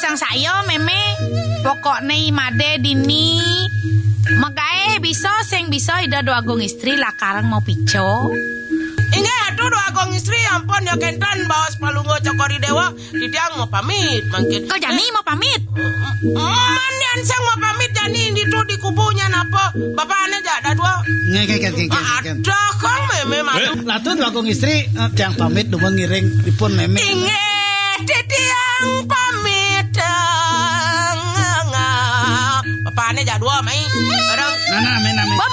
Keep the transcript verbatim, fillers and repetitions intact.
sang sayo meme pokoknya imade dini magae bisa sing bisa ida do agung istri lah karang mau pico. Ingat atuh do agong istri ampun ya kentan bawa sepalunggo cokori dewa didiang mau pamit mangkin. Kau jani mau pamit? Mandian sang mau pamit jani itu di kubunya napa bapaknya jada dua. Ngeket ngeket ngeket. Ada kang meme matu. Latun agong istri tiang pamit dumeng ngiring dipun meme. Ingat didiang pamit. Bapaknya jadua mai. Barang. Nana mena mena.